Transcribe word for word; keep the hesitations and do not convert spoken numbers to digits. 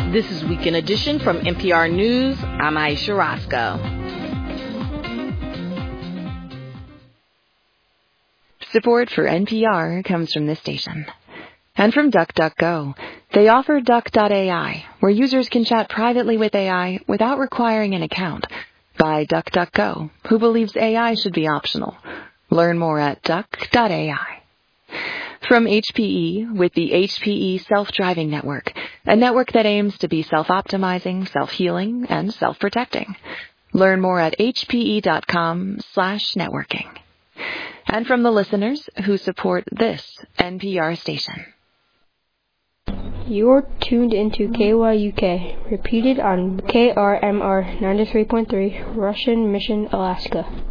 This is Weekend Edition from N P R News. I'm Aisha Roscoe. Support for N P R comes from this station. And from DuckDuckGo. They offer Duck dot A I, where users can chat privately with A I without requiring an account. By DuckDuckGo, who believes A I should be optional. Learn more at duck dot A I. From H P E, with the H P E Self-Driving Network, a network that aims to be self-optimizing, self-healing, and self-protecting. Learn more at hpe.com slash networking. And from the listeners who support this N P R station. You're tuned into K Y U K, repeated on K R M R ninety-three point three, Russian Mission, Alaska.